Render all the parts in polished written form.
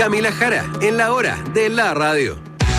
Camila Jara, en la hora de la radio.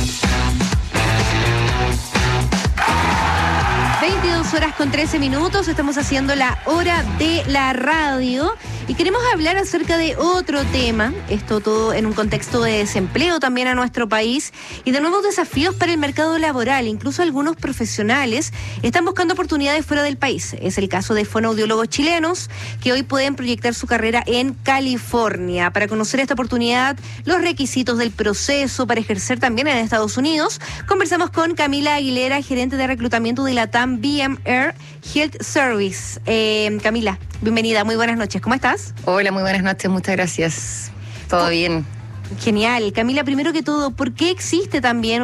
22:13, estamos haciendo la hora de la radio y queremos hablar acerca de otro tema, esto todo en un contexto de desempleo también a nuestro país y de nuevos desafíos para el mercado laboral. Incluso algunos profesionales están buscando oportunidades fuera del país. Es el caso de fonoaudiólogos chilenos que hoy pueden proyectar su carrera en California. Para conocer esta oportunidad, los requisitos del proceso para ejercer también en Estados Unidos, conversamos con Camila Aguilera, gerente de reclutamiento de LATAM BMR Health Service. Camila, bienvenida, muy buenas noches, ¿cómo estás? Hola, muy buenas noches, muchas gracias. ¿Todo bien? Genial. Camila, primero que todo, ¿por qué existe también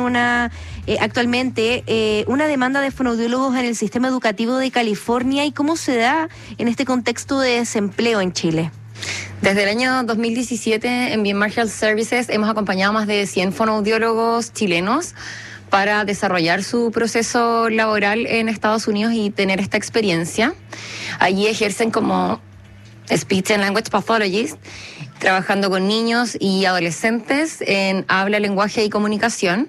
actualmente una demanda de fonoaudiólogos en el sistema educativo de California y cómo se da en este contexto de desempleo en Chile? Desde el año 2017 en BMR Health Services hemos acompañado a más de 100 fonoaudiólogos chilenos para desarrollar su proceso laboral en Estados Unidos y tener esta experiencia. Allí ejercen como Speech and Language Pathologist, trabajando con niños y adolescentes en habla, lenguaje y comunicación.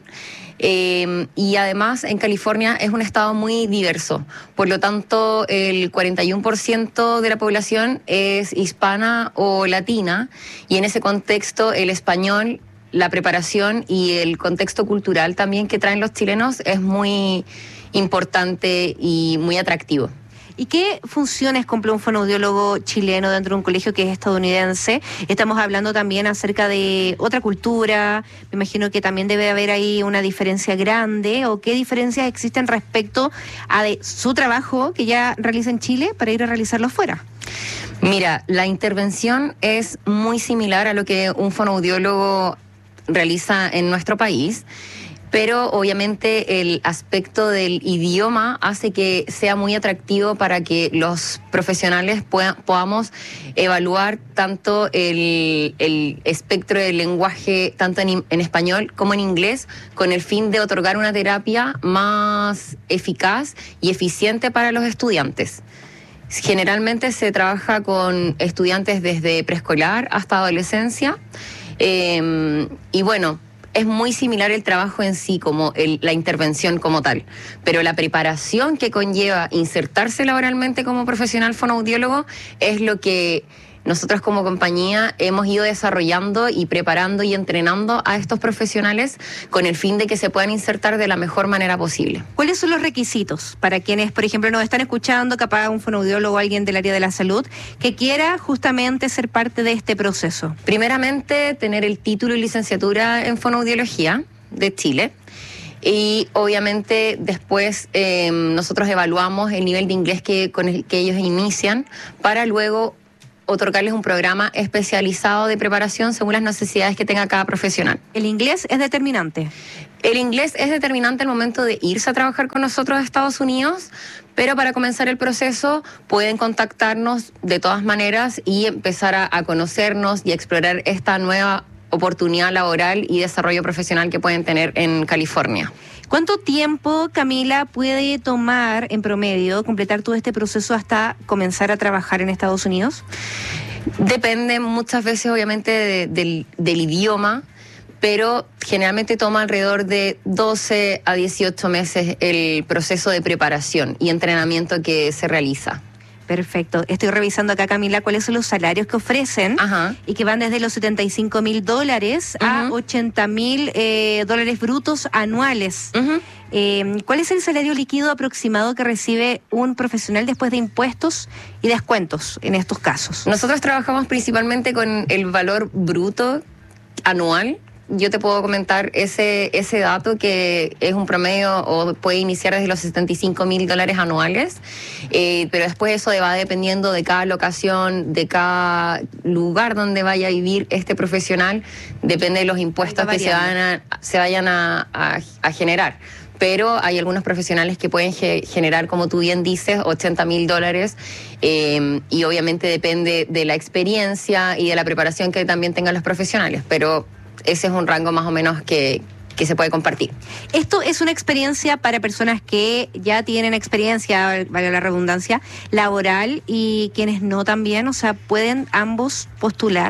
Y además en California es un estado muy diverso, por lo tanto el 41% de la población es hispana o latina, y en ese contexto el español, la preparación y el contexto cultural también que traen los chilenos es muy importante y muy atractivo. ¿Y qué funciones cumple un fonoaudiólogo chileno dentro de un colegio que es estadounidense? Estamos hablando también acerca de otra cultura, me imagino que también debe haber ahí una diferencia grande, o qué diferencias existen respecto a su trabajo que ya realiza en Chile para ir a realizarlo fuera. Mira, la intervención es muy similar a lo que un fonoaudiólogo realiza en nuestro país, pero obviamente el aspecto del idioma hace que sea muy atractivo para que los profesionales podamos evaluar tanto el espectro del lenguaje, tanto en español como en inglés, con el fin de otorgar una terapia más eficaz y eficiente para los estudiantes. Generalmente se trabaja con estudiantes desde preescolar hasta adolescencia, y bueno, es muy similar el trabajo en sí, como la intervención como tal, pero la preparación que conlleva insertarse laboralmente como profesional fonoaudiólogo es lo que nosotros como compañía hemos ido desarrollando y preparando y entrenando a estos profesionales con el fin de que se puedan insertar de la mejor manera posible. ¿Cuáles son los requisitos para quienes, por ejemplo, nos están escuchando, capaz un fonoaudiólogo o alguien del área de la salud, que quiera justamente ser parte de este proceso? Primeramente, tener el título y licenciatura en fonoaudiología de Chile. Y obviamente después nosotros evaluamos el nivel de inglés con el que ellos inician para luego otorgarles un programa especializado de preparación según las necesidades que tenga cada profesional. ¿El inglés es determinante? El inglés es determinante al momento de irse a trabajar con nosotros a Estados Unidos, pero para comenzar el proceso pueden contactarnos de todas maneras y empezar a conocernos y a explorar esta nueva oportunidad laboral y desarrollo profesional que pueden tener en California. ¿Cuánto tiempo, Camila, puede tomar en promedio completar todo este proceso hasta comenzar a trabajar en Estados Unidos? Depende muchas veces obviamente del idioma, pero generalmente toma alrededor de 12 a 18 meses el proceso de preparación y entrenamiento que se realiza. Perfecto. Estoy revisando acá, Camila, cuáles son los salarios que ofrecen. Ajá. Y que van desde los $75,000 a $80,000 brutos anuales. ¿Cuál es el salario líquido aproximado que recibe un profesional después de impuestos y descuentos en estos casos? Nosotros trabajamos principalmente con el valor bruto anual. Yo te puedo comentar ese dato, que es un promedio o puede iniciar desde los $75,000 anuales, pero después eso va dependiendo de cada locación, de cada lugar donde vaya a vivir este profesional, depende de los impuestos que se vayan a generar. Pero hay algunos profesionales que pueden generar, como tú bien dices, $80,000, y obviamente depende de la experiencia y de la preparación que también tengan los profesionales, pero ese es un rango más o menos que se puede compartir. Esto es una experiencia para personas que ya tienen experiencia, vale la redundancia, laboral, y quienes no también, o sea, ¿pueden ambos postular?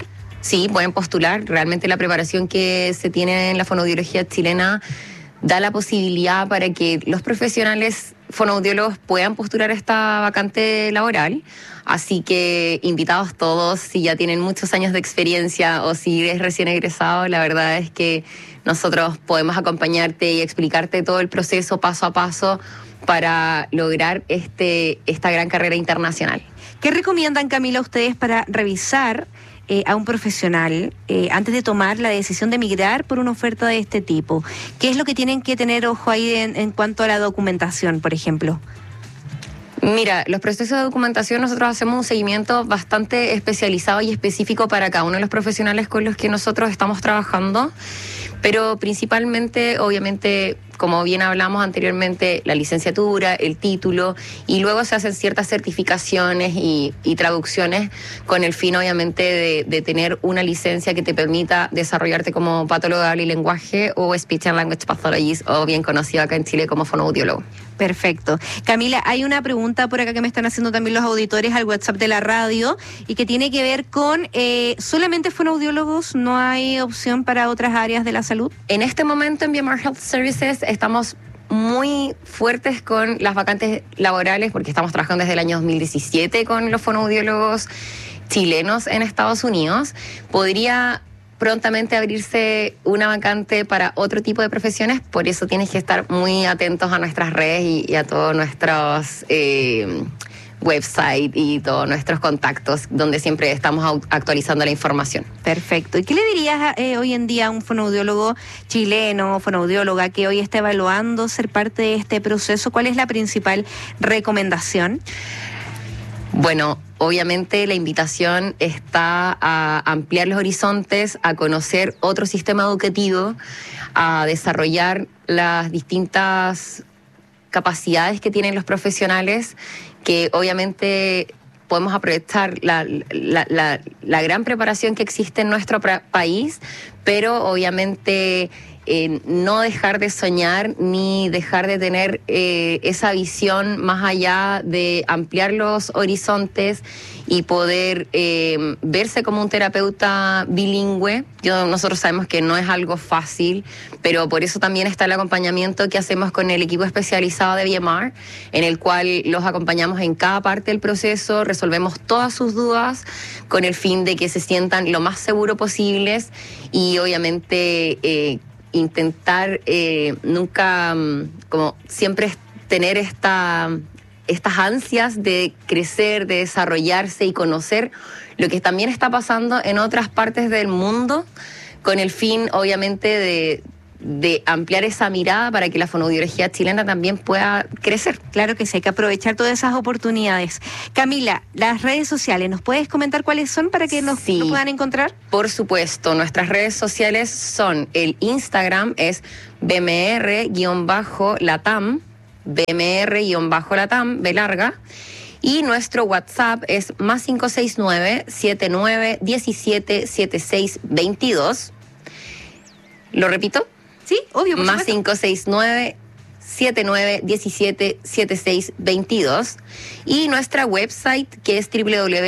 Sí, pueden postular. Realmente la preparación que se tiene en la fonoaudiología chilena da la posibilidad para que los profesionales fonoaudiólogos puedan postular esta vacante laboral. Así que invitados todos, si ya tienen muchos años de experiencia o si eres recién egresado, la verdad es que nosotros podemos acompañarte y explicarte todo el proceso paso a paso para lograr esta gran carrera internacional. ¿Qué recomiendan, Camila, ustedes para revisar a un profesional antes de tomar la decisión de migrar por una oferta de este tipo? ¿Qué es lo que tienen que tener ojo ahí en cuanto a la documentación, por ejemplo? Mira, los procesos de documentación nosotros hacemos un seguimiento bastante especializado y específico para cada uno de los profesionales con los que nosotros estamos trabajando, pero principalmente, obviamente, como bien hablamos anteriormente, la licenciatura, el título, y luego se hacen ciertas certificaciones y traducciones con el fin, obviamente, de tener una licencia que te permita desarrollarte como patólogo de habla y lenguaje o Speech and Language Pathologist, o bien conocido acá en Chile como fonoaudiólogo. Perfecto. Camila, hay una pregunta por acá que me están haciendo también los auditores al WhatsApp de la radio y que tiene que ver con solamente fonoaudiólogos, ¿no hay opción para otras áreas de la salud? En este momento en BMR Health Services estamos muy fuertes con las vacantes laborales porque estamos trabajando desde el año 2017 con los fonoaudiólogos chilenos en Estados Unidos. Podría prontamente abrirse una vacante para otro tipo de profesiones, por eso tienes que estar muy atentos a nuestras redes y a todos nuestros website y todos nuestros contactos, donde siempre estamos actualizando la información. Perfecto. ¿Y qué le dirías hoy en día a un fonoaudiólogo chileno, fonoaudióloga, que hoy está evaluando ser parte de este proceso? ¿Cuál es la principal recomendación? Bueno, obviamente la invitación está a ampliar los horizontes, a conocer otro sistema educativo, a desarrollar las distintas capacidades que tienen los profesionales, que obviamente podemos aprovechar la gran preparación que existe en nuestro país, pero obviamente no dejar de soñar ni dejar de tener esa visión más allá de ampliar los horizontes y poder verse como un terapeuta bilingüe. Nosotros sabemos que no es algo fácil, pero por eso también está el acompañamiento que hacemos con el equipo especializado de BMR, en el cual los acompañamos en cada parte del proceso, resolvemos todas sus dudas con el fin de que se sientan lo más seguro posibles y obviamente intentar nunca, como siempre, tener estas ansias de crecer, de desarrollarse y conocer lo que también está pasando en otras partes del mundo, con el fin, obviamente, de ampliar esa mirada para que la fonoaudiología chilena también pueda crecer. Claro que sí, hay que aprovechar todas esas oportunidades. Camila, las redes sociales, ¿nos puedes comentar cuáles son para que nos puedan encontrar? Por supuesto, nuestras redes sociales son el Instagram, es BMR-Latam, BMR-Latam, B larga, y nuestro WhatsApp es +569 7917 7622. ¿Lo repito? Sí, obvio. Más 569 79177622 y nuestra website que es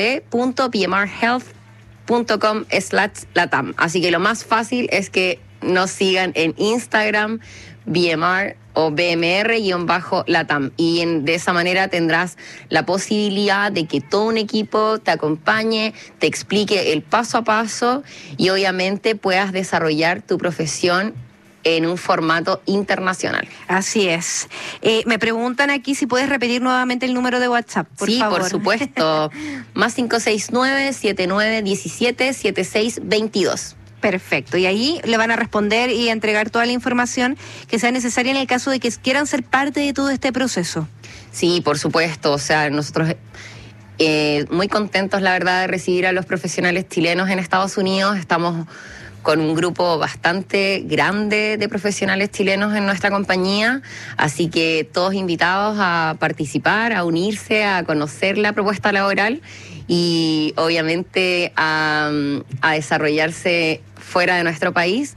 www.bmrhealth.com/latam. Así que lo más fácil es que nos sigan en Instagram, BMR o BMR-Latam, y de esa manera tendrás la posibilidad de que todo un equipo te acompañe, te explique el paso a paso y obviamente puedas desarrollar tu profesión en un formato internacional. Así es. Me preguntan aquí si puedes repetir nuevamente el número de WhatsApp, por favor. Por supuesto. +569 7917 7622. Perfecto, y ahí le van a responder y entregar toda la información que sea necesaria en el caso de que quieran ser parte de todo este proceso. Sí, por supuesto, o sea, nosotros muy contentos, la verdad, de recibir a los profesionales chilenos en Estados Unidos. Estamos con un grupo bastante grande de profesionales chilenos en nuestra compañía, así que todos invitados a participar, a unirse, a conocer la propuesta laboral y obviamente a desarrollarse fuera de nuestro país,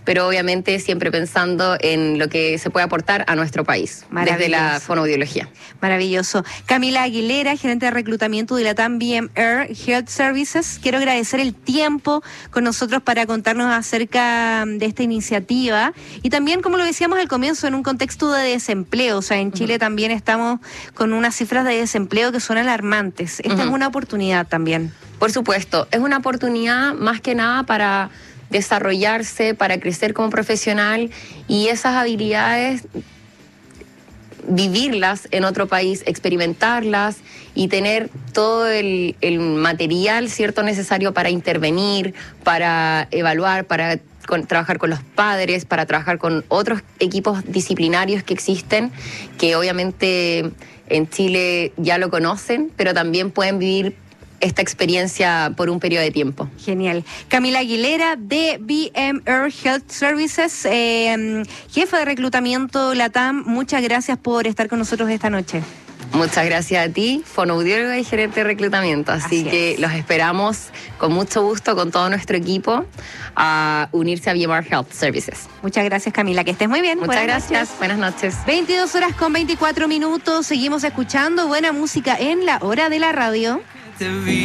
pero obviamente siempre pensando en lo que se puede aportar a nuestro país desde la fonoaudiología. Maravilloso. Camila Aguilera, gerente de reclutamiento de LATAM BMR Health Services. Quiero agradecer el tiempo con nosotros para contarnos acerca de esta iniciativa y también, como lo decíamos al comienzo, en un contexto de desempleo. O sea, en Chile también estamos con unas cifras de desempleo que son alarmantes. Esta es una oportunidad también. Por supuesto, es una oportunidad más que nada para desarrollarse, para crecer como profesional y esas habilidades vivirlas en otro país, experimentarlas y tener todo el material cierto necesario para intervenir, para evaluar, para trabajar con los padres, para trabajar con otros equipos disciplinarios que existen, que obviamente en Chile ya lo conocen, pero también pueden vivir esta experiencia por un periodo de tiempo. Genial. Camila Aguilera de BMR Health Services, jefa de reclutamiento LATAM, muchas gracias por estar con nosotros esta noche. Muchas gracias a ti, fonoaudióloga y gerente de reclutamiento. Así que los esperamos con mucho gusto con todo nuestro equipo a unirse a BMR Health Services. Muchas gracias, Camila, que estés muy bien. Muchas gracias. Buenas noches. 22:24. Seguimos escuchando buena música en La Hora de la Radio.